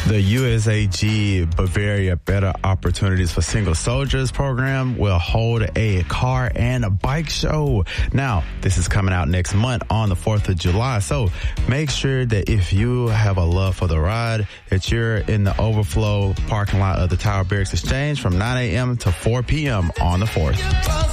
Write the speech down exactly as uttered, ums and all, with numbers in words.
The U S A G Bavaria Better Opportunities for Single Soldiers program will hold a car and a bike show. Now, this is coming out next month on the fourth of July. So make sure that if you have a love for the ride, that you're in the overflow parking lot of the Tower Barracks Exchange from nine a.m. to four p.m. on the fourth.